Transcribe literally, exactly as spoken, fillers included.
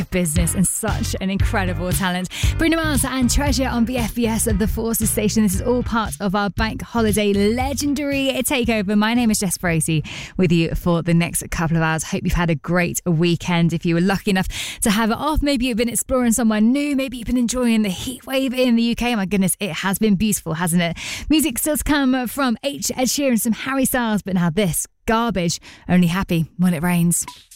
business and such an incredible talent. Bruno Mars and Treasure on B F B S at the Forces Station. This is all part of our bank holiday legendary takeover. My name is Jess Bracey with you for the next couple of hours. Hope you've had a great weekend. If you were lucky enough to have it off, maybe you've been exploring somewhere new, maybe you've been enjoying the heat wave in the U K. My goodness, it has been beautiful, hasn't it? Music still to come from H, Ed Sheeran, some Harry Styles, but now this, Garbage, Only Happy When It Rains.